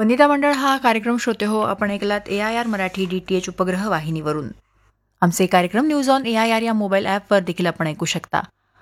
वनिता मंडळ हा कार्यक्रम श्रोते हो आपण ऐकलात AIR मराठी DTH उपग्रह वाहिनीवरून. आमचे कार्यक्रम न्यूज ऑन AIR या मोबाईल ॲपवर देखील आपण ऐकू शकता.